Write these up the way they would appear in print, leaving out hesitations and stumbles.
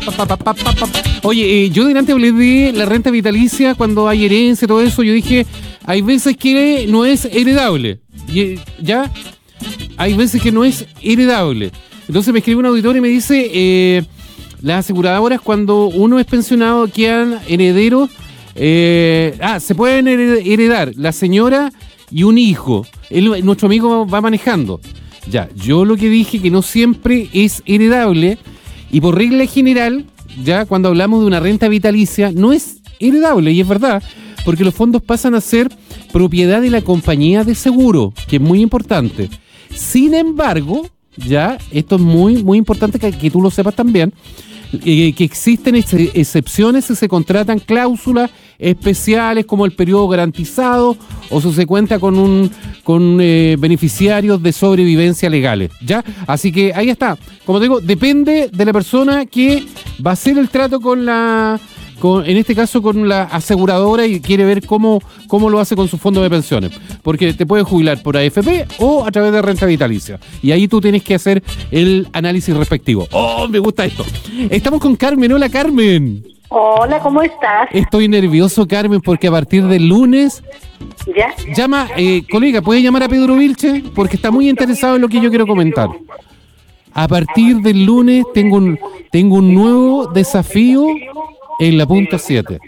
Oye, yo delante hablé de la renta vitalicia cuando hay herencia, todo eso. Yo dije, hay veces que no es heredable. ¿Ya? Hay veces que no es heredable. Entonces me escribe un auditor y me dice, las aseguradoras cuando uno es pensionado quedan herederos. Se pueden heredar la señora y un hijo. Nuestro amigo va manejando. Ya, yo lo que dije que no siempre es heredable y por regla general, ya cuando hablamos de una renta vitalicia, no es heredable y es verdad, porque los fondos pasan a ser propiedad de la compañía de seguro, que es muy importante. Sin embargo, ya, esto es muy, muy importante que tú lo sepas también, que existen excepciones si se contratan cláusulas especiales como el periodo garantizado o si se cuenta con beneficiarios de sobrevivencia legales, ¿ya? Así que ahí está. Como te digo, depende de la persona que va a hacer el trato en este caso con la aseguradora y quiere ver cómo lo hace con su fondo de pensiones. Porque te puedes jubilar por AFP o a través de renta vitalicia. Y ahí tú tienes que hacer el análisis respectivo. ¡Oh, me gusta esto! Estamos con Carmen. Hola, Carmen. Hola, ¿cómo estás? Estoy nervioso, Carmen, porque a partir del lunes... ¿Ya? Llama, colega, ¿puede llamar a Pedro Vilche? Porque está muy interesado en lo que yo quiero comentar. A partir del lunes tengo un nuevo desafío en la punta 7.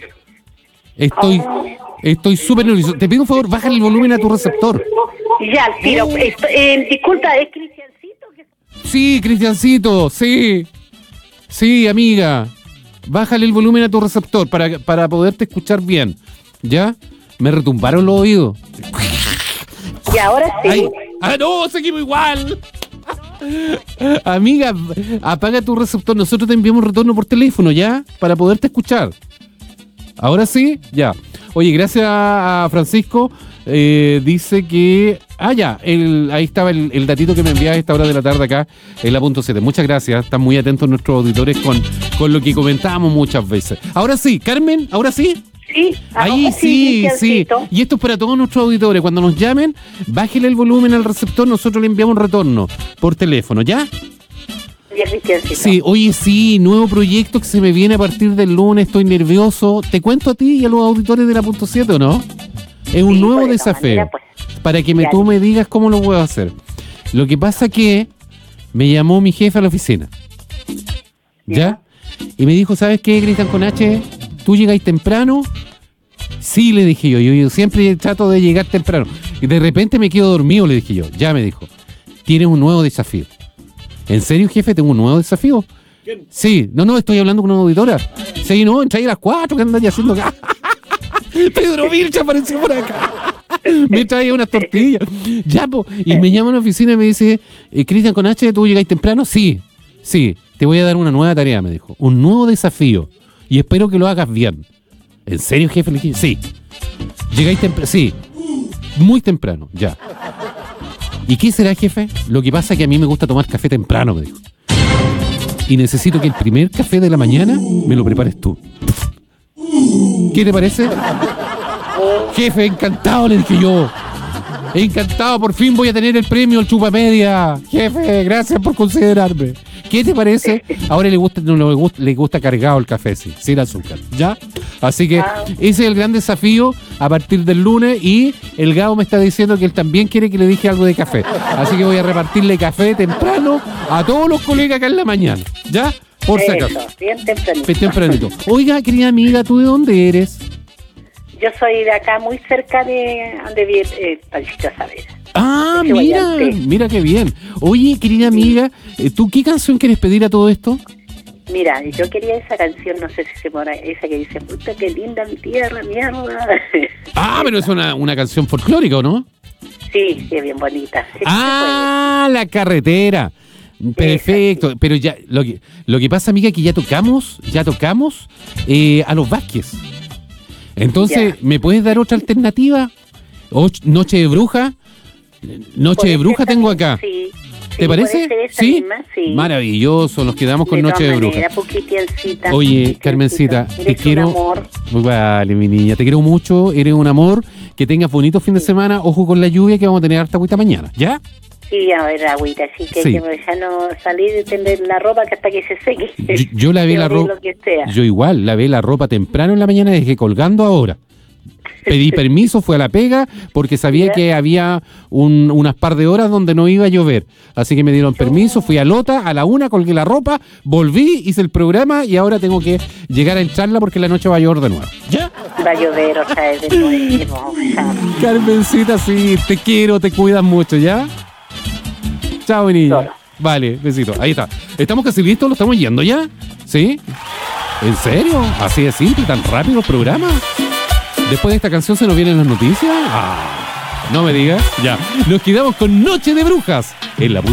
Estoy súper nervioso. Te pido un favor, bájale el volumen a tu receptor. Ya, tiro. Disculpa, ¿es Cristiancito? Sí, Cristiancito, sí. Sí, amiga. Bájale el volumen a tu receptor para poderte escuchar bien. ¿Ya? Me retumbaron los oídos. Y ahora sí. Ay, no, seguimos igual. Amiga, apaga tu receptor. Nosotros te enviamos retorno por teléfono, ¿ya? Para poderte escuchar. ¿Ahora sí? Ya. Oye, gracias a Francisco. Dice que... ahí estaba el datito que me enviaba a esta hora de la tarde acá en la punto 7. Muchas gracias. Están muy atentos nuestros auditores con lo que comentábamos muchas veces. Ahora sí, Carmen, ¿ahora sí? Sí, ahí sí. Y esto es para todos nuestros auditores. Cuando nos llamen, bájele el volumen al receptor. Nosotros le enviamos un retorno por teléfono, ¿ya? Sí, oye, sí, nuevo proyecto que se me viene a partir del lunes. Estoy nervioso. ¿Te cuento a ti y a los auditores de la punto 7 o no? Es un nuevo desafío. Manera, pues. Para que tú me digas cómo lo puedo hacer. Lo que pasa que me llamó mi jefe a la oficina. ¿Ya? Y me dijo, ¿sabes qué, Cristian con H? ¿Tú llegáis temprano? Sí, le dije yo siempre trato de llegar temprano. Y de repente me quedo dormido, le dije yo. Ya, me dijo, tienes un nuevo desafío. ¿En serio, jefe? ¿Tengo un nuevo desafío? ¿Quién? Sí, no, estoy hablando con una auditora. Sí, no, entré a las 4, ¿qué andas haciendo acá? Pedro Vilche apareció por acá. Me traía unas tortillas. Ya, y me llama a una oficina y me dice, Cristian con H, ¿tú llegáis temprano? Sí, te voy a dar una nueva tarea, me dijo. Un nuevo desafío. Y espero que lo hagas bien. ¿En serio, jefe? Le dije, sí. ¿Llegáis temprano? Sí. Muy temprano, ya. ¿Y qué será, jefe? Lo que pasa es que a mí me gusta tomar café temprano, me dijo. Y necesito que el primer café de la mañana me lo prepares tú. ¿Qué te parece? Jefe, encantado, le dije yo. Encantado, por fin voy a tener el premio al Chupamedia. Jefe, gracias por considerarme. ¿Qué te parece? Ahora le gusta cargado el café, sí, sin azúcar, ¿ya? Así que ese es el gran desafío a partir del lunes y el Gabo me está diciendo que él también quiere que le dije algo de café. Así que voy a repartirle café temprano a todos los colegas acá en la mañana, ¿ya? Por si acaso. Bien tempranito. Oiga, querida amiga, ¿tú de dónde eres? Yo soy de acá, muy cerca de donde vive Panchito Saavedra. Ah, mira qué bien. Oye, querida amiga, ¿tú qué canción quieres pedir a todo esto? Mira, yo quería esa canción, no sé si se pone, esa que dice, puta, qué linda mi tierra, mierda. Pero es una canción folclórica, ¿o no? Sí, es bien bonita. Sí, La carretera. Perfecto, pero ya lo que pasa, amiga, es que ya tocamos a los Vázquez. Entonces, ¿me puedes dar otra alternativa? Noche de bruja. Noche de bruja tengo acá. Sí. ¿Te parece? ¿Sí? Misma, sí. Maravilloso, nos quedamos con Noche de bruja. Oye, Carmencita, te quiero. Un amor. Vale, mi niña, te quiero mucho, eres un amor. Que tengas bonito fin de semana. Ojo con la lluvia que vamos a tener harta agüita mañana, ¿ya? Y a ver, agüita, así que, Sí. que ya no salir de tender la ropa que hasta que se seque. Yo lavé la ropa. Lo que sea. Yo igual, lavé la ropa temprano en la mañana, dejé colgando ahora. Pedí permiso, fui a la pega, porque sabía Ya. que había unas par de horas donde no iba a llover. Así que me dieron permiso, fui a Lota, a la 1, colgué la ropa, volví, hice el programa y ahora tengo que llegar a encharla porque la noche va a llover de nuevo. ¿Ya? Va a llover otra vez de nuevo. Ya. Carmencita, sí, te quiero, te cuidas mucho, ¿ya? Chao, mi niña. Solo. Vale, besito. Ahí está. ¿Estamos casi listos? ¿Lo estamos yendo ya? ¿Sí? ¿En serio? ¿Así de simple, tan rápido el programa? ¿Después de esta canción se nos vienen las noticias? Ah, no me digas. Ya. Nos quedamos con Noche de Brujas en la